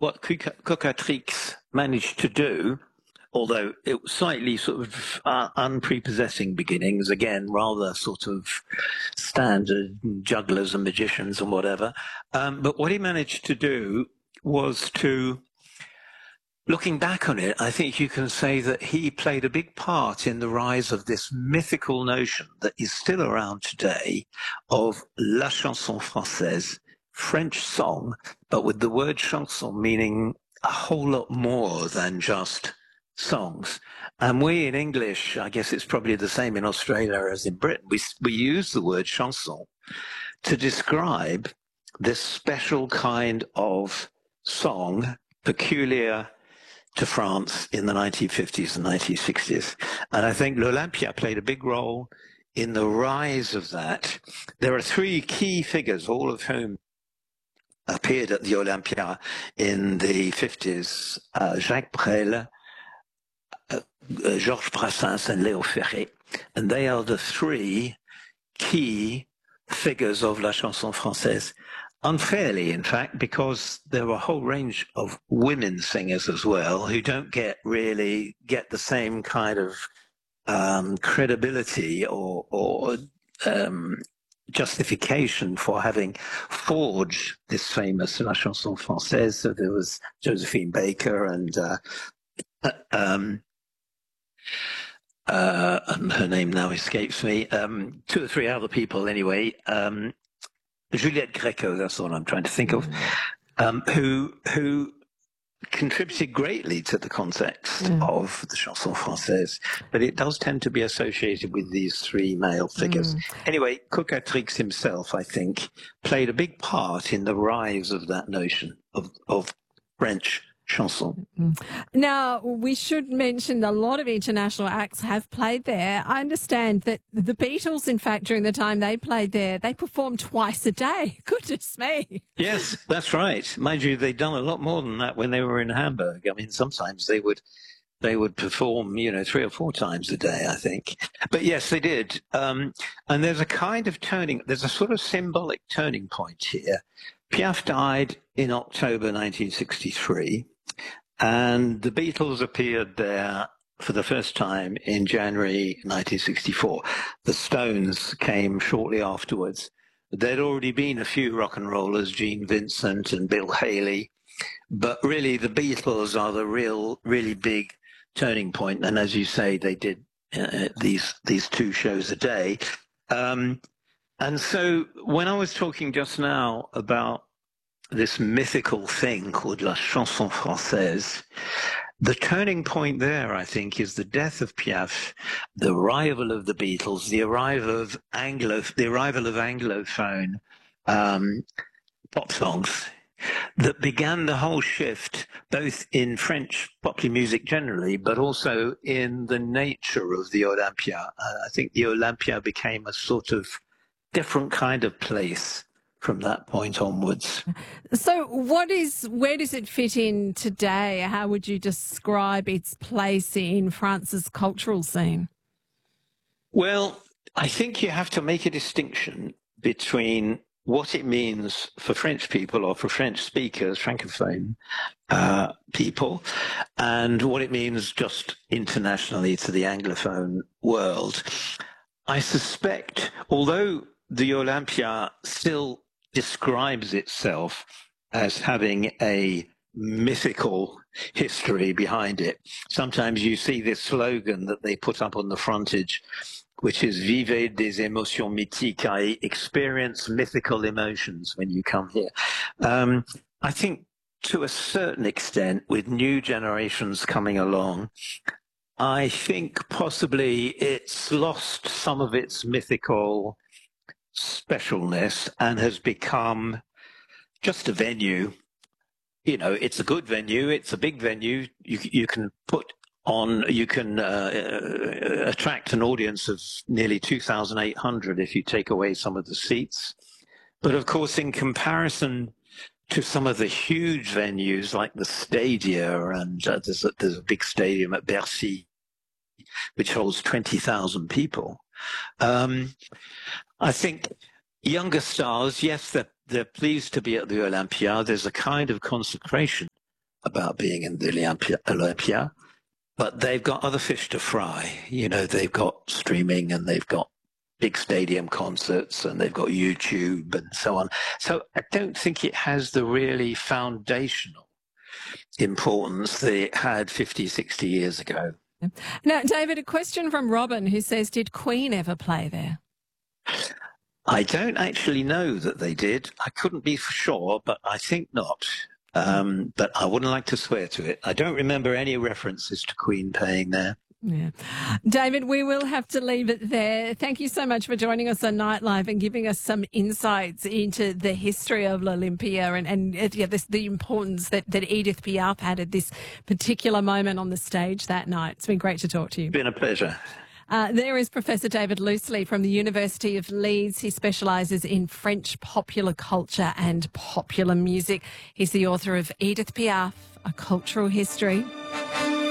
what Cocatrix managed to do, although it was slightly sort of unprepossessing beginnings, again, rather sort of standard jugglers and magicians and whatever. But what he managed to do was to, looking back on it, I think you can say that he played a big part in the rise of this mythical notion that is still around today of la chanson française, French song, but with the word chanson meaning a whole lot more than just songs. And we in English, I guess it's probably the same in Australia as in Britain, we use the word chanson to describe this special kind of song peculiar to France in the 1950s and 1960s. And I think l'Olympia played a big role in the rise of that. There are three key figures, all of whom appeared at the Olympia in the 50s, Jacques Brel, Georges Brassens and Léo Ferré. And they are the three key figures of la chanson française. Unfairly, in fact, because there are a whole range of women singers as well who don't really get the same kind of credibility or justification for having forged this famous La Chanson Française. So there was Josephine Baker and her name now escapes me, two or three other people anyway, Juliette Gréco, that's what I'm trying to think of, who contributed greatly to the context of the chanson française, but it does tend to be associated with these three male figures. Anyway, Cocatrix himself, I think, played a big part in the rise of that notion of French chanson. Now, we should mention a lot of international acts have played there. I understand that the Beatles, in fact, during the time they played there, they performed twice a day. Goodness me. Yes, that's right. Mind you, they'd done a lot more than that when they were in Hamburg. I mean, sometimes they would perform, 3 or 4 times a day, I think. But yes, they did. And there's a sort of symbolic turning point here. Piaf died in October 1963. And the Beatles appeared there for the first time in January 1964. The Stones came shortly afterwards. There'd already been a few rock and rollers, Gene Vincent and Bill Haley, but really the Beatles are the really big turning point. And as you say, they did these 2 shows a day. And so when I was talking just now about this mythical thing called la chanson française, the turning point there, I think, is the death of Piaf, the arrival of the Beatles, the arrival of Anglophone pop songs that began the whole shift, both in French popular music generally, but also in the nature of the Olympia. I think the Olympia became a sort of different kind of place from that point onwards. So where does it fit in today? How would you describe its place in France's cultural scene? Well, I think you have to make a distinction between what it means for French people or for French speakers, Francophone people, and what it means just internationally to the Anglophone world. I suspect, although the Olympia still describes itself as having a mythical history behind it. Sometimes you see this slogan that they put up on the frontage, which is Vivez des émotions mythiques, i.e. experience mythical emotions when you come here. I think to a certain extent, with new generations coming along, I think possibly it's lost some of its mythical specialness and has become just a venue. It's a good venue, it's a big venue. You can attract an audience of nearly 2,800 if you take away some of the seats. But of course, in comparison to some of the huge venues like the Stadia, and there's a big stadium at Bercy which holds 20,000 people. I think younger stars, yes, they're pleased to be at the Olympia. There's a kind of consecration about being in the Olympia, but they've got other fish to fry. You know, they've got streaming and they've got big stadium concerts and they've got YouTube and so on. So I don't think it has the really foundational importance that it had 50, 60 years ago. Now, David, a question from Robin who says, did Queen ever play there? I don't actually know that they did. I couldn't be for sure, but I think not. But I wouldn't like to swear to it. I don't remember any references to Queen playing there. Yeah. David, we will have to leave it there. Thank you so much for joining us on Nightlife and giving us some insights into the history of L'Olympia and the importance that Edith Piaf had at this particular moment on the stage that night. It's been great to talk to you. It's been a pleasure. There is Professor David Loosley from the University of Leeds. He specialises in French popular culture and popular music. He's the author of Edith Piaf, A Cultural History.